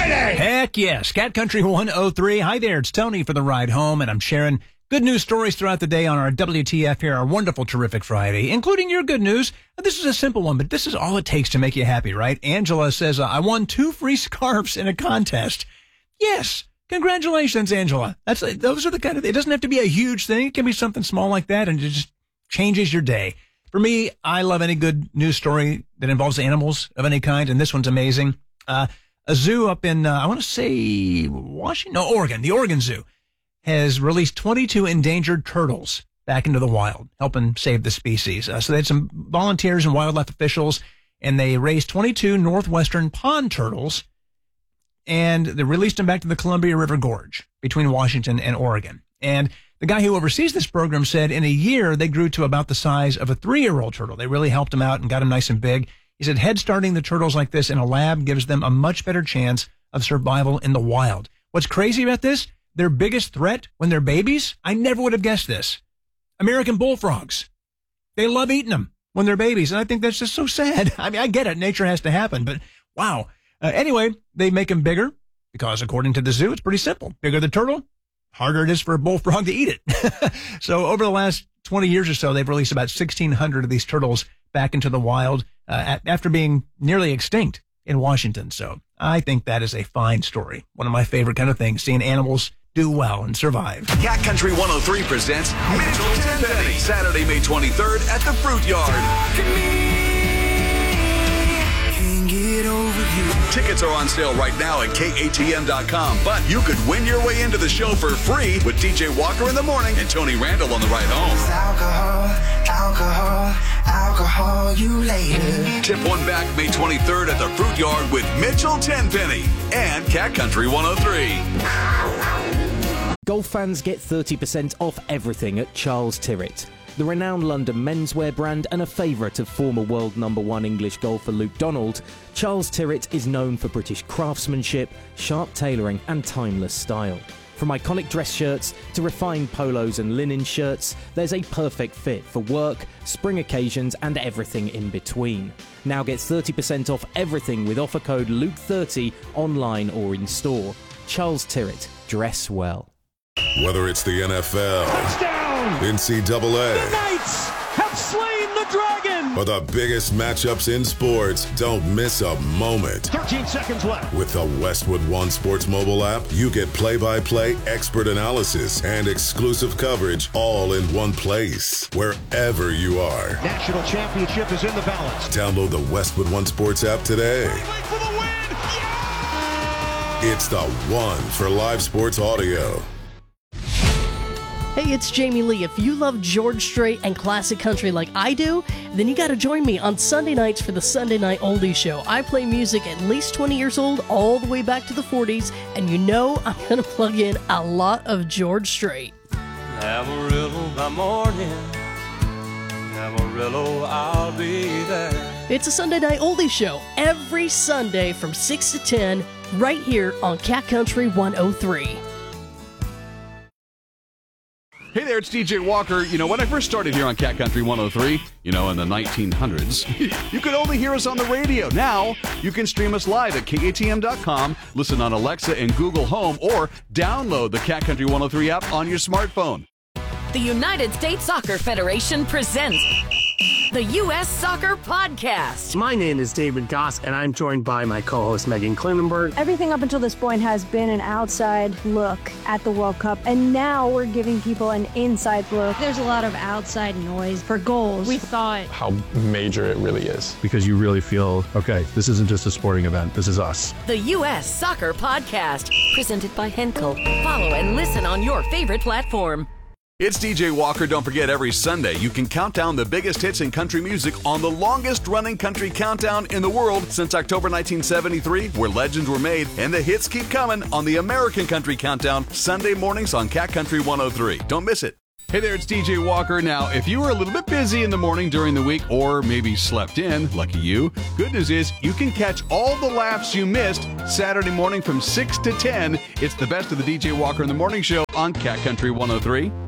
Friday! Heck yes. Cat Country 103. Hi there, it's Tony for the ride home, and I'm sharing good news stories throughout the day on our WTF here, our wonderful, terrific Friday, including your good news. This is a simple one, but this is all it takes to make you happy, right? Angela says, I won 2 free scarves in a contest. Yes. Congratulations, Angela. Those are the kind of, it doesn't have to be a huge thing. It can be something small like that, and it just changes your day. For me, I love any good news story that involves animals of any kind, and this one's amazing. A zoo up in, I want to say Oregon. The Oregon Zoo has released 22 endangered turtles back into the wild, helping save the species. So they had some volunteers and wildlife officials, and they raised 22 northwestern pond turtles, and they released them back to the Columbia River Gorge between Washington and Oregon. And the guy who oversees this program said in a year they grew to about the size of a 3-year-old turtle. They really helped them out and got them nice and big. He said head starting the turtles like this in a lab gives them a much better chance of survival in the wild. What's crazy about this? Their biggest threat when they're babies? I never would have guessed this. American bullfrogs. They love eating them when they're babies, and I think that's just so sad. I mean, I get it. Nature has to happen, but wow. Anyway, they make them bigger because, according to the zoo, it's pretty simple. Bigger the turtle, harder it is for a bullfrog to eat it. So over the last 20 years or so, they've released about 1,600 of these turtles back into the wild after being nearly extinct in Washington. So I think that is a fine story. One of my favorite kind of things, seeing animals do well and survive. Cat Country 103 presents Mitchell Tenpenny, Saturday, May 23rd at the Fruit Yard. Tickets are on sale right now at KATM.com, but you could win your way into the show for free with DJ Walker in the morning and Tony Randall on the ride home. Alcohol, you later. Tip one back May 23rd at the Fruit Yard with Mitchell Tenpenny and Cat Country 103. Golf fans get 30% off everything at Charles Tyrwhitt. The renowned London menswear brand and a favourite of former world #1 English golfer Luke Donald, Charles Tyrwhitt is known for British craftsmanship, sharp tailoring and timeless style. From iconic dress shirts to refined polos and linen shirts, there's a perfect fit for work, spring occasions and everything in between. Now get 30% off everything with offer code Luke30 online or in store. Charles Tyrwhitt, dress well. Whether it's the NFL, Touchdown! NCAA, The Knights have slain the dragon! or the biggest matchups in sports, don't miss a moment. 13 seconds left. With the Westwood One Sports mobile app, you get play-by-play expert analysis and exclusive coverage all in one place, wherever you are. National championship is in the balance. Download the Westwood One Sports app today. For the win! Yeah! It's the one for live sports audio. Hey, it's Jamie Lee. If you love George Strait and classic country like I do, then you gotta join me on Sunday nights for the Sunday Night Oldies Show. I play music at least 20 years old, all the way back to the 40s, and you know I'm gonna plug in a lot of George Strait. Amarillo by morning, Amarillo, I'll be there. It's a Sunday Night Oldies Show every Sunday from 6 to 10, right here on Cat Country 103. Hey there, it's DJ Walker. You know, when I first started here on Cat Country 103, in the 1900s, you could only hear us on the radio. Now, you can stream us live at KATM.com, listen on Alexa and Google Home, or download the Cat Country 103 app on your smartphone. The United States Soccer Federation presents the U.S. Soccer Podcast. My name is David Goss, and I'm joined by my co-host Megan Klinenberg. Everything up until this point has been an outside look at the World Cup, and now we're giving people an inside look. There's a lot of outside noise for goals. We thought how major it really is. Because you really feel, okay, this isn't just a sporting event, this is us. The U.S. Soccer Podcast, presented by Henkel. Follow and listen on your favorite platform. It's DJ Walker. Don't forget, every Sunday you can count down the biggest hits in country music on the longest-running country countdown in the world since October 1973, where legends were made, and the hits keep coming on the American Country Countdown, Sunday mornings on Cat Country 103. Don't miss it. Hey there, it's DJ Walker. Now, if you were a little bit busy in the morning during the week, or maybe slept in, lucky you, good news is you can catch all the laughs you missed Saturday morning from 6 to 10. It's the best of the DJ Walker in the Morning Show on Cat Country 103.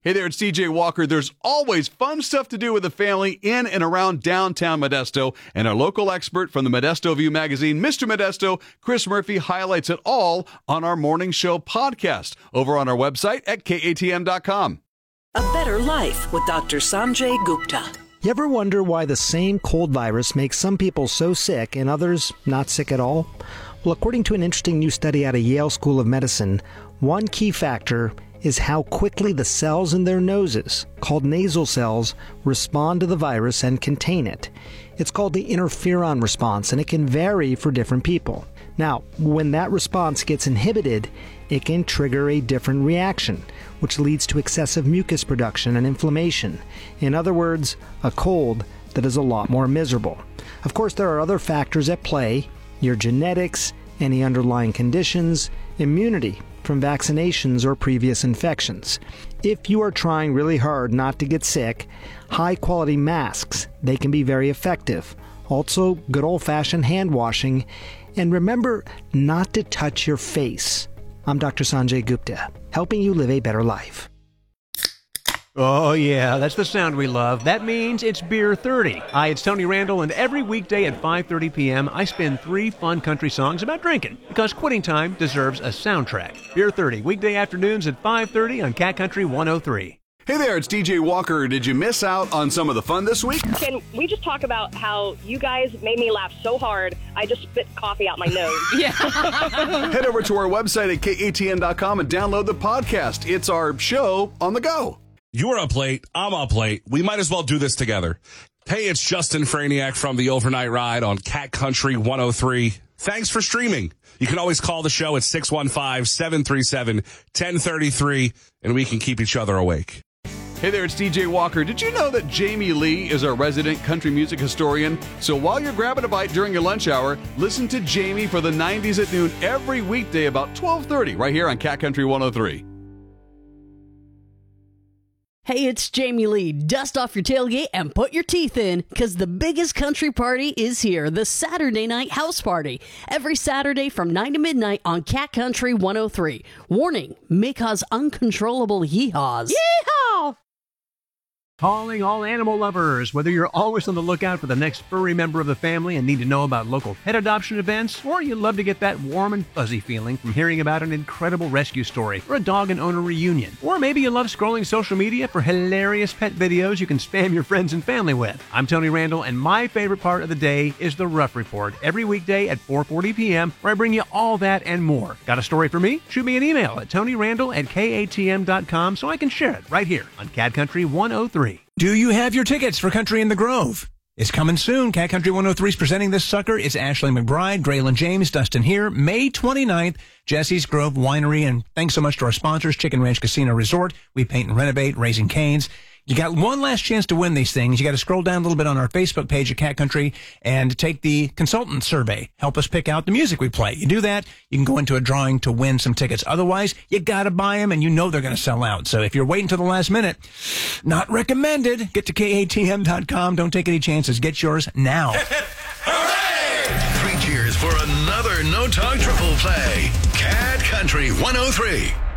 Hey there, it's DJ Walker. There's always fun stuff to do with the family in and around downtown Modesto, and our local expert from the Modesto View magazine, Mr. Modesto, Chris Murphy, highlights it all on our morning show podcast over on our website at katm.com. A Better Life with Dr. Sanjay Gupta. You ever wonder why the same cold virus makes some people so sick and others not sick at all? Well, according to an interesting new study out of Yale School of Medicine, one key factor is how quickly the cells in their noses, called nasal cells, respond to the virus and contain it. It's called the interferon response, and it can vary for different people. Now, when that response gets inhibited, it can trigger a different reaction, which leads to excessive mucus production and inflammation. In other words, a cold that is a lot more miserable. Of course, there are other factors at play: your genetics, any underlying conditions, immunity from vaccinations or previous infections. If you are trying really hard not to get sick, high-quality masks, they can be very effective. Also, good old-fashioned hand washing. And remember not to touch your face. I'm Dr. Sanjay Gupta, helping you live a better life. Oh, yeah, that's the sound we love. That means it's Beer 30. Hi, it's Tony Randall, and every weekday at 5:30 p.m., I spin 3 fun country songs about drinking, because quitting time deserves a soundtrack. Beer 30, weekday afternoons at 5:30 on Cat Country 103. Hey there, it's DJ Walker. Did you miss out on some of the fun this week? Can we just talk about how you guys made me laugh so hard, I just spit coffee out my nose? Yeah. Head over to our website at katn.com and download the podcast. It's our show on the go. You're up late. I'm up late. We might as well do this together. Hey, it's Justin Franiak from the Overnight Ride on Cat Country 103. Thanks for streaming. You can always call the show at 615-737-1033, and we can keep each other awake. Hey there, it's DJ Walker. Did you know that Jamie Lee is our resident country music historian? So while you're grabbing a bite during your lunch hour, listen to Jamie for the 90s at noon every weekday about 12:30 right here on Cat Country 103. Hey, it's Jamie Lee. Dust off your tailgate and put your teeth in, because the biggest country party is here, the Saturday Night House Party. Every Saturday from 9 to midnight on Cat Country 103. Warning, may cause uncontrollable yeehaws. Yeehaw! Calling all animal lovers. Whether you're always on the lookout for the next furry member of the family and need to know about local pet adoption events, or you love to get that warm and fuzzy feeling from hearing about an incredible rescue story or a dog and owner reunion, or maybe you love scrolling social media for hilarious pet videos you can spam your friends and family with. I'm Tony Randall, and my favorite part of the day is the Rough Report every weekday at 4:40 p.m., where I bring you all that and more. Got a story for me? Shoot me an email at tonyrandall@katm.com so I can share it right here on Cat Country 103. Do you have your tickets for Country in the Grove? It's coming soon. Cat Country 103 is presenting this sucker. It's Ashley McBride, Graylin James, Dustin here, May 29th, Jesse's Grove Winery. And thanks so much to our sponsors, Chicken Ranch Casino Resort. We paint and renovate, Raising Cane's. You got one last chance to win these things. You got to scroll down a little bit on our Facebook page at Cat Country and take the consultant survey. Help us pick out the music we play. You do that, you can go into a drawing to win some tickets. Otherwise, you got to buy them, and you know they're going to sell out. So if you're waiting till the last minute, not recommended. Get to katm.com. Don't take any chances. Get yours now. Hooray! 3 cheers for another No Talk Triple Play. Cat Country 103.